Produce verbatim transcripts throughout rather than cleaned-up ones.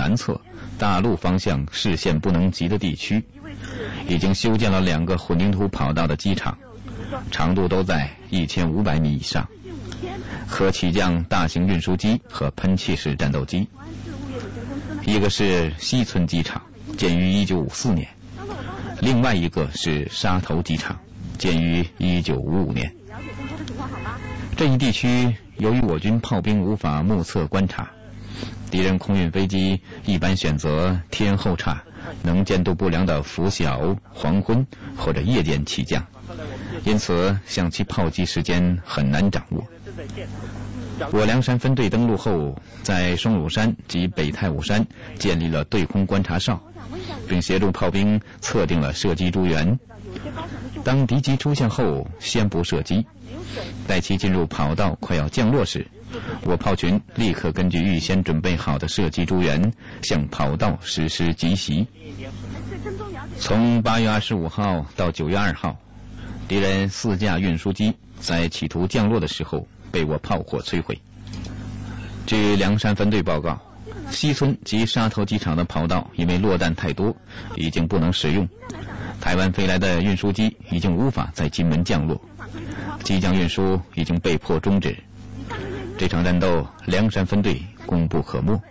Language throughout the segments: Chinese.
南侧大陆方向视线不能及的地区，已经修建了两个混凝土跑道的机场，长度都在一千五百米以上，可起降大型运输机和喷气式战斗机。一个是西村机场，建于一九五四年，另外一个是沙头机场，建于一九五五年。这一地区由于我军炮兵无法目测观察，敌人空运飞机一般选择天后差、能见度不良的拂晓、黄昏或者夜间起降，因此向其炮击时间很难掌握。我梁山分队登陆后，在双鲁山及北太武山建立了对空观察哨，并协助炮兵测定了射击诸元。当敌机出现后，先不射击，待其进入跑道快要降落时，我炮群立刻根据预先准备好的射击诸元向跑道实施击袭。从八月二十五号到九月二号，敌人四架运输机在企图降落的时候被我炮火摧毁。据梁山分队报告，西村及沙头机场的跑道因为落弹太多，已经不能使用。台湾飞来的运输机已经无法在金门降落，机降运输已经被迫终止。这场战斗，梁山分队功不可没。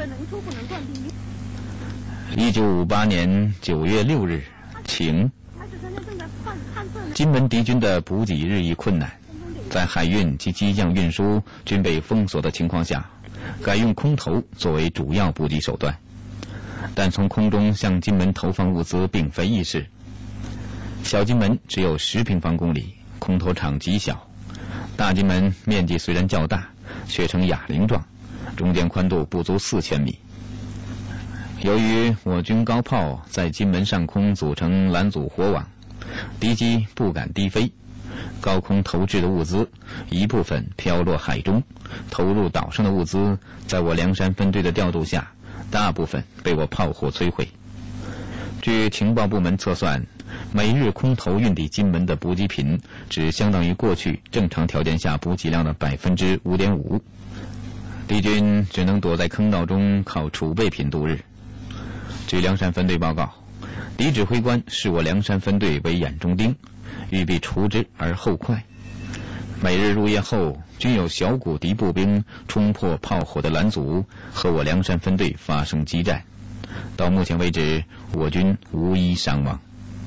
一九五八年九月六日，晴。金门敌军的补给日益困难，在海运及机降运输均被封锁的情况下，改用空投作为主要补给手段。但从空中向金门投放物资并非易事。小金门只有十平方公里，空投场极小；大金门面积虽然较大，却呈哑铃状，中间宽度不足四千米。由于我军高炮在金门上空组成拦阻火网，敌机不敢低飞，高空投掷的物资一部分飘落海中，投入岛上的物资在我梁山分队的调度下，大部分被我炮火摧毁。据情报部门测算，每日空投运抵金门的补给品只相当于过去正常条件下补给量的百分之五点五，敌军只能躲在坑道中靠储备品度日。据梁山分队报告，敌指挥官视我梁山分队为眼中钉，欲必除之而后快。每日入夜后，均有小股敌步兵冲破炮火的拦阻，和我梁山分队发生激战。到目前为止，我军无一伤亡。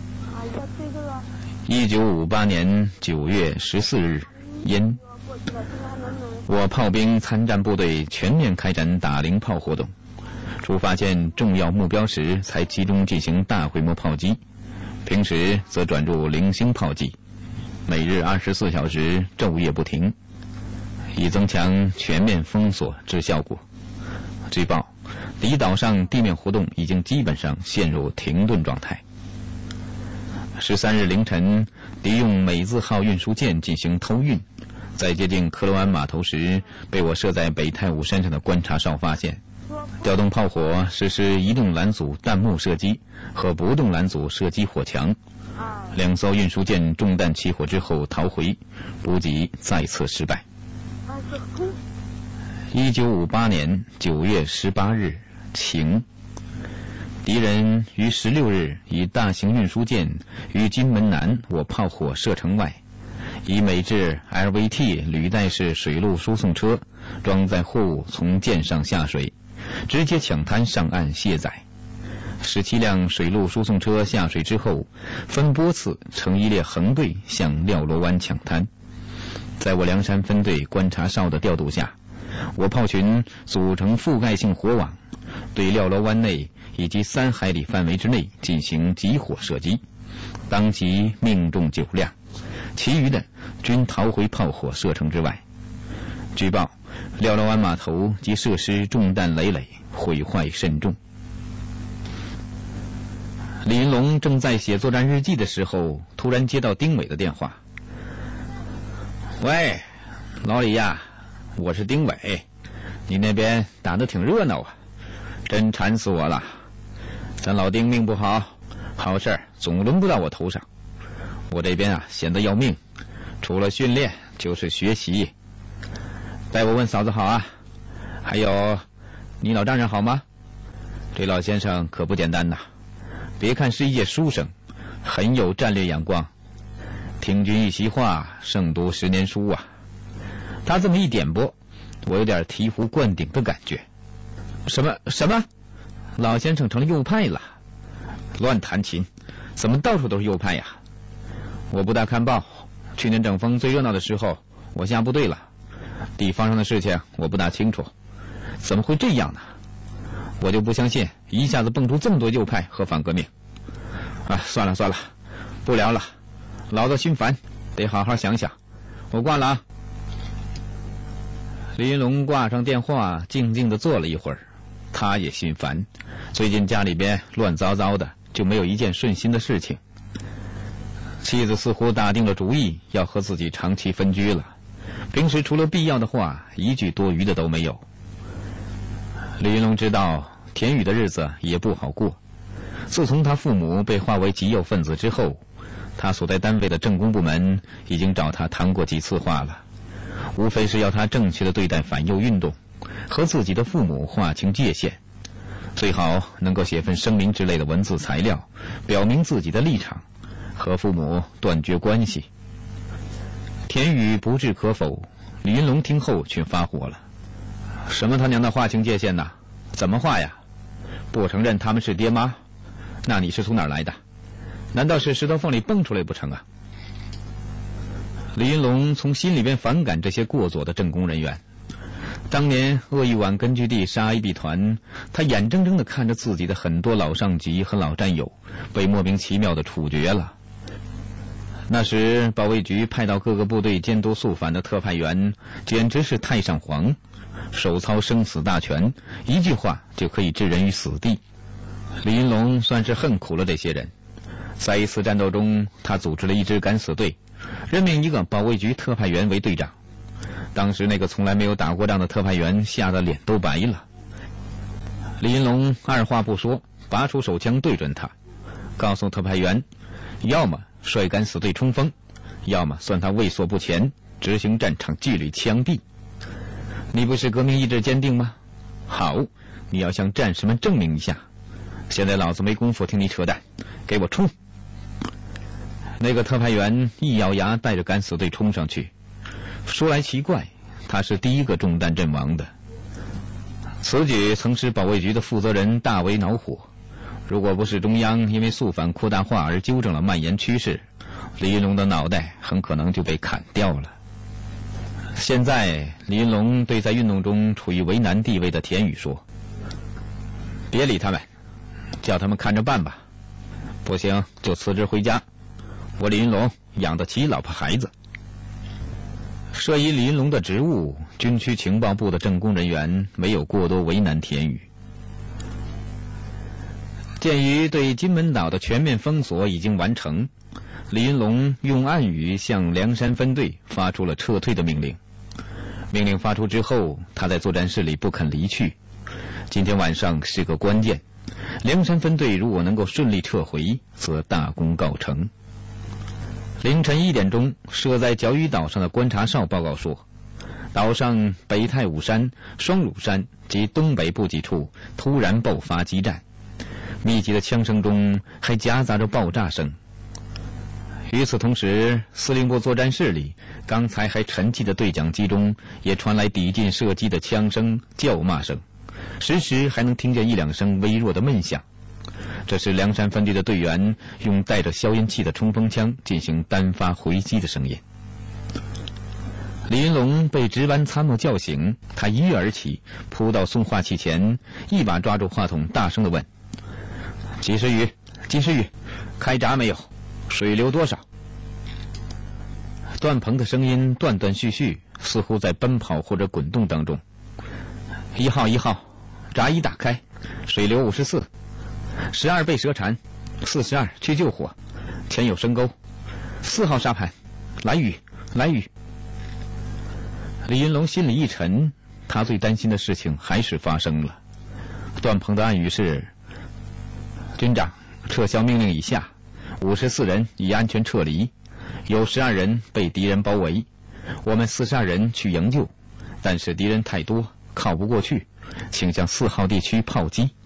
一九五八年九月十四日，阴。我炮兵参战部队全面开展打零炮活动，除发现重要目标时才集中进行大规模炮击，平时则转入零星炮击，每日二十四小时昼夜不停，以增强全面封锁之效果。据报，敌岛上地面活动已经基本上陷入停顿状态。十三日凌晨，敌用美字号运输舰进行偷运，在接近科罗湾码头时，被我设在北太武山上的观察哨发现，调动炮火实施移动拦阻弹幕射击和不动拦阻射击火墙。两艘运输舰中弹起火之后逃回，补给再次失败。一九五八年九月十八日，晴。敌人于十六日以大型运输舰于金门南我炮火射程外，以美制 L V T 履带式水陆输送车装载货物从舰上下水，直接抢滩上岸卸载。十七辆水陆输送车下水之后，分波次成一列横队向廖罗湾抢滩。在我梁山分队观察哨的调度下，我炮群组成覆盖性火网，对廖罗湾内以及三海里范围之内进行集火射击，当即命中九辆，其余的均逃回炮火射程之外。据报，廖罗湾码头及设施中弹累累，毁坏甚重。李云龙正在写作战日记的时候，突然接到丁伟的电话。喂，老李呀，我是丁伟，你那边打得挺热闹啊，真馋死我了。咱老丁命不好，好事总轮不到我头上。我这边啊闲得要命，除了训练就是学习。代我问嫂子好啊，还有你老丈人好吗？ 这老先生可不简单呐，别看是一介书生，很有战略眼光，听君一席话，胜读十年书啊。他这么一点拨，我有点醍醐灌顶的感觉。什么什么？老先生成了右派了？乱弹琴，怎么到处都是右派呀？我不大看报，去年整风最热闹的时候，我下部队了，地方上的事情我不大清楚，怎么会这样呢？我就不相信一下子蹦出这么多右派和反革命。啊，算了算了，不聊了，老子心烦，得好好想想。我挂了啊。李云龙挂上电话，静静地坐了一会儿。他也心烦，最近家里边乱糟糟的，就没有一件顺心的事情。妻子似乎打定了主意，要和自己长期分居了。平时除了必要的话，一句多余的都没有。李云龙知道田宇的日子也不好过。自从他父母被划为极右分子之后，他所在单位的政工部门已经找他谈过几次话了，无非是要他正确的对待反右运动，和自己的父母划清界限，最好能够写份声明之类的文字材料，表明自己的立场，和父母断绝关系。田宇不置可否，李云龙听后却发火了。什么他娘的划清界限呐？怎么划呀？不承认他们是爹妈？那你是从哪儿来的？难道是石头缝里蹦出来不成啊？李云龙从心里边反感这些过左的政工人员。当年鄂豫皖根据地杀 A B 团，他眼睁睁地看着自己的很多老上级和老战友被莫名其妙地处决了。那时保卫局派到各个部队监督肃反的特派员简直是太上皇，手操生死大权，一句话就可以置人于死地。李云龙算是恨苦了这些人。在一次战斗中，他组织了一支敢死队，任命一个保卫局特派员为队长。当时那个从来没有打过仗的特派员吓得脸都白了。李云龙二话不说，拔出手枪对准他，告诉特派员，要么率敢死队冲锋，要么算他畏缩不前，执行战场纪律枪毙。你不是革命意志坚定吗？好，你要向战士们证明一下。现在老子没工夫听你扯淡，给我冲！那个特派员一咬牙，带着敢死队冲上去。说来奇怪，他是第一个中弹阵亡的。此举曾使保卫局的负责人大为恼火。如果不是中央因为肃反扩大化而纠正了蔓延趋势，李云龙的脑袋很可能就被砍掉了。现在李云龙对在运动中处于为难地位的田宇说，别理他们，叫他们看着办吧，不行就辞职回家，我李云龙养得起老婆孩子。涉及李云龙的职务，军区情报部的政工人员没有过多为难田宇。鉴于对金门岛的全面封锁已经完成，李云龙用暗语向梁山分队发出了撤退的命令。命令发出之后，他在作战室里不肯离去。今天晚上是个关键，梁山分队如果能够顺利撤回，则大功告成。凌晨一点钟，设在角屿岛上的观察哨报告说，岛上北太武山、双乳山及东北部几处突然爆发激战，密集的枪声中还夹杂着爆炸声。与此同时，司令部作战室里刚才还沉寂的对讲机中也传来抵近射击的枪声、叫骂声，时时还能听见一两声微弱的闷响。这是梁山分队的队员用带着消音器的冲锋枪进行单发回击的声音。李云龙被值班参谋叫醒，他一跃而起，扑到送话器前，一把抓住话筒，大声地问，及时雨及时雨开闸没有？水流多少？段鹏的声音断断续续，似乎在奔跑或者滚动当中。一号一号，闸一打开，水流五十四，十二被蛇缠，四十二去救火，前有深沟。四号沙盘，来雨来雨。李云龙心里一沉，他最担心的事情还是发生了。段鹏的暗语是，军长，撤销命令已下，五十四人已安全撤离，有十二人被敌人包围，我们四十二人去营救，但是敌人太多，靠不过去，请向四号地区炮击。